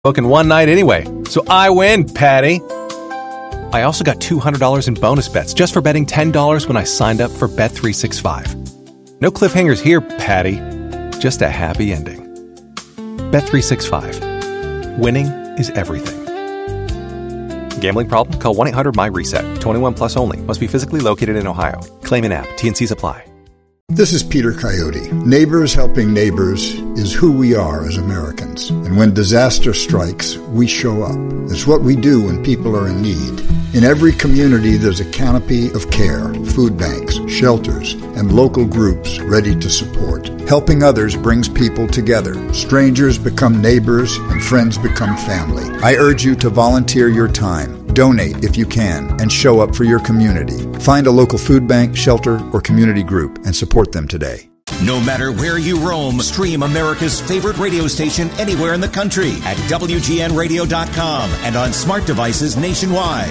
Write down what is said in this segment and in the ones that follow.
Booking one night anyway, so I win, Patty. I also got $200 in bonus bets just for betting $10 when I signed up for Bet365. No cliffhangers here, Patty. Just a happy ending. Bet365. Winning is everything. Gambling problem? Call 1-800-MY-RESET. 21 plus only. Must be physically located in Ohio. Claim in app. T&Cs apply. This is Peter Coyote. Neighbors helping neighbors is who we are as Americans. And when disaster strikes, we show up. It's what we do when people are in need. In every community, there's a canopy of care, food banks, shelters, and local groups ready to support. Helping others brings people together. Strangers become neighbors, and friends become family. I urge you to volunteer your time. Donate if you can, and show up for your community. Find a local food bank, shelter, or community group and support them today. No matter where you roam, stream America's favorite radio station anywhere in the country at WGNradio.com and on smart devices nationwide.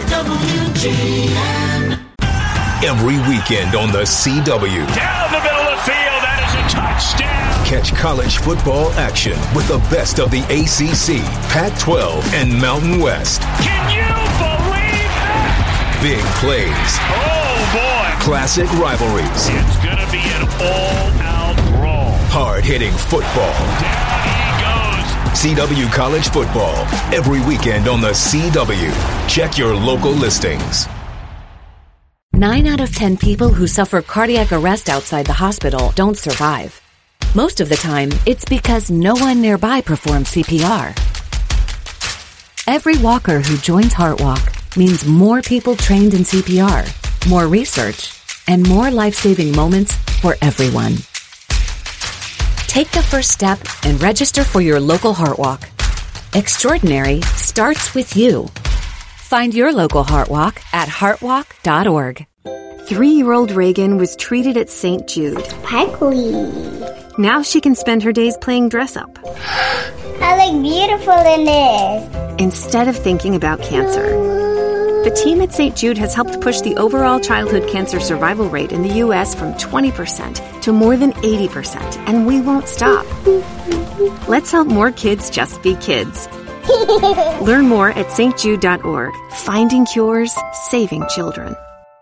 WGN. Every weekend on the CW. Down the middle of the field, that is a touchdown. Catch college football action with the best of the ACC, Pac-12, and Mountain West. Can you believe that? Big plays. Oh, boy. Classic rivalries. It's going to be an all-out brawl. Hard-hitting football. Down he goes. CW College Football. Every weekend on the CW. Check your local listings. 9 out of 10 people who suffer cardiac arrest outside the hospital don't survive. Most of the time, it's because no one nearby performs CPR. Every walker who joins HeartWalk means more people trained in CPR, more research, and more life-saving moments for everyone. Take the first step and register for your local HeartWalk. Extraordinary starts with you. Find your local HeartWalk at heartwalk.org. 3-year-old Reagan was treated at St. Jude. Sparkly. Now she can spend her days playing dress-up. I look beautiful in this. Instead of thinking about cancer. The team at St. Jude has helped push the overall childhood cancer survival rate in the U.S. from 20% to more than 80%, and we won't stop. Let's help more kids just be kids. Learn more at stjude.org. Finding cures, saving children.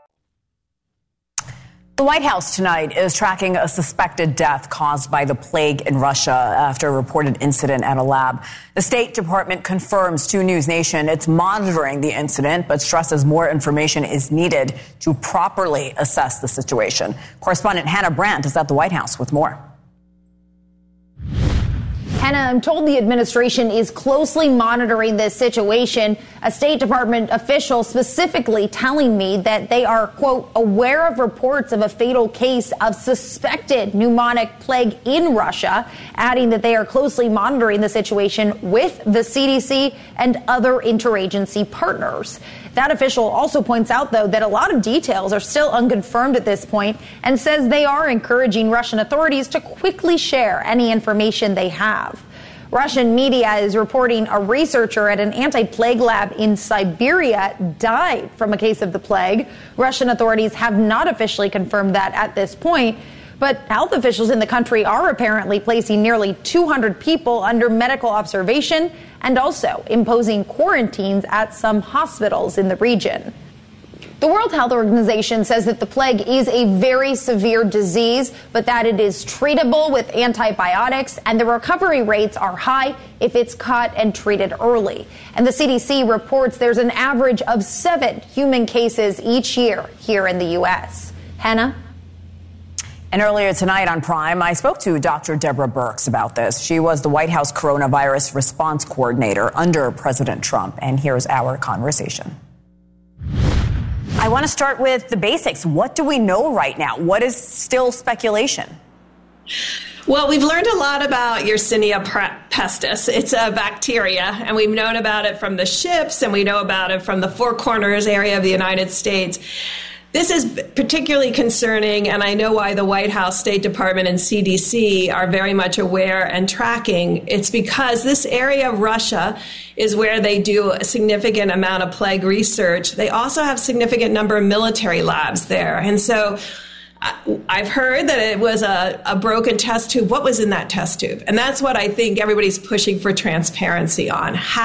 The White House tonight is tracking a suspected death caused by the plague in Russia after a reported incident at a lab. The State Department confirms to News Nation it's monitoring the incident, but stresses more information is needed to properly assess the situation. Correspondent Hannah Brandt is at the White House with more. Hannah, I'm told the administration is closely monitoring this situation. A State Department official specifically telling me that they are, quote, aware of reports of a fatal case of suspected pneumonic plague in Russia, adding that they are closely monitoring the situation with the CDC and other interagency partners. That official also points out, though, that a lot of details are still unconfirmed at this point and says they are encouraging Russian authorities to quickly share any information they have. Russian media is reporting a researcher at an anti-plague lab in Siberia died from a case of the plague. Russian authorities have not officially confirmed that at this point, but health officials in the country are apparently placing nearly 200 people under medical observation and also imposing quarantines at some hospitals in the region. The World Health Organization says that the plague is a very severe disease, but that it is treatable with antibiotics, and the recovery rates are high if it's caught and treated early. And the CDC reports there's an average of 7 human cases each year here in the U.S. Hannah? And earlier tonight on Prime, I spoke to Dr. Deborah Birx about this. She was the White House coronavirus response coordinator under President Trump, and here's our conversation. I want to start with the basics. What do we know right now? What is still speculation? Well, we've learned a lot about Yersinia pestis. It's a bacteria, and we've known about it from the ships, and we know about it from the Four Corners area of the United States. This is particularly concerning, and I know why the White House, State Department, and CDC are very much aware and tracking. It's because this area of Russia is where they do a significant amount of plague research. They also have a significant number of military labs there. And so I've heard that it was a broken test tube. What was in that test tube? And that's what I think everybody's pushing for transparency on.